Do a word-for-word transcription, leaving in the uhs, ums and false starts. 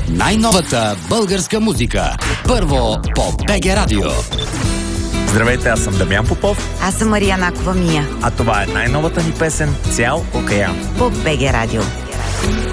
най-новата българска музика. Първо по БГ Радио. Здравейте, аз съм Дамян Попов. Аз съм Мария Накова Мия. А това е най-новата ни песен "Цял океан" по БГ Радио.